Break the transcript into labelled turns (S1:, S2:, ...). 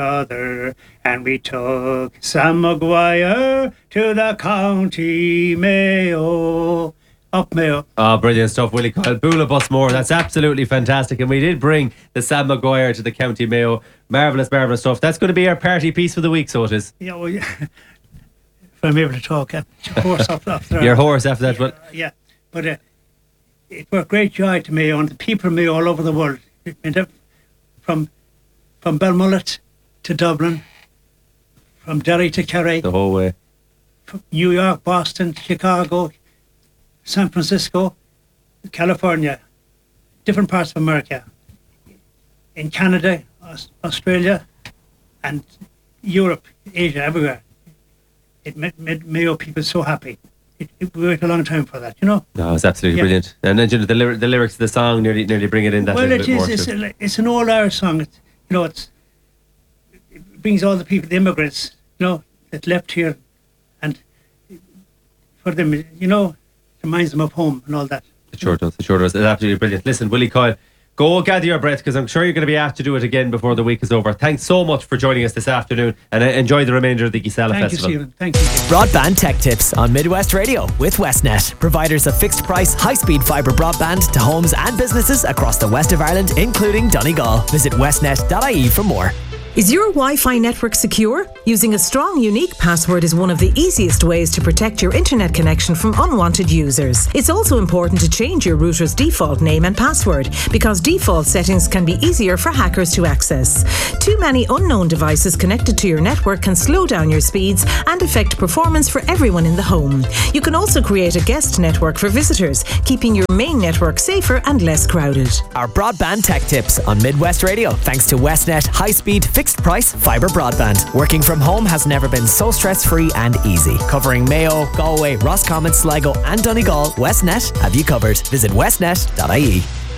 S1: other, and we took Sam Maguire to the County Mayo. Up Mayo.
S2: Oh, brilliant stuff, Willie Coyle. Bula Busmore, that's absolutely fantastic. And we did bring the Sam Maguire to the County Mayo. Marvellous stuff. That's going to be our party piece for the week, so it is.
S1: Yeah, well, yeah. If I'm able to talk, horse after that.
S2: Your horse after that. Well.
S1: Yeah, but it brought great joy to Mayo and the people of Mayo all over the world. It went up from Belmullet to Dublin, from Derry to Kerry.
S2: The whole way.
S1: From New York, Boston, Chicago, San Francisco, California, different parts of America, in Canada, Australia, and Europe, Asia, everywhere. It made Mayo people so happy. We waited a long time for that, you know.
S2: No, it's absolutely brilliant. And then the lyrics of the song nearly bring it in that.
S1: Well, it's an old Irish song. It brings all the people, the immigrants, that left here, and for them, reminds them of home and all that.
S2: It sure does. It's absolutely brilliant. Listen, Willie Coyle, go gather your breath, because I'm sure you're going to be asked to do it again before the week is over. Thanks so much for joining us this afternoon, and enjoy the remainder of the Gisela Festival.
S1: Thank you, Stephen. Thank you.
S3: Broadband Tech Tips on Midwest Radio with Westnet, providers of fixed price, high-speed fibre broadband to homes and businesses across the west of Ireland, including Donegal. Visit westnet.ie for more.
S4: Is your Wi-Fi network secure? Using a strong, unique password is one of the easiest ways to protect your internet connection from unwanted users. It's also important to change your router's default name and password, because default settings can be easier for hackers to access. Too many unknown devices connected to your network can slow down your speeds and affect performance for everyone in the home. You can also create a guest network for visitors, keeping your main network safer and less crowded.
S3: Our Broadband Tech Tips on Midwest Radio, thanks to Westnet high-speed fixed price fibre broadband. Working from home has never been so stress-free and easy. Covering Mayo, Galway, Roscommon, Sligo and Donegal, Westnet have you covered. Visit westnet.ie.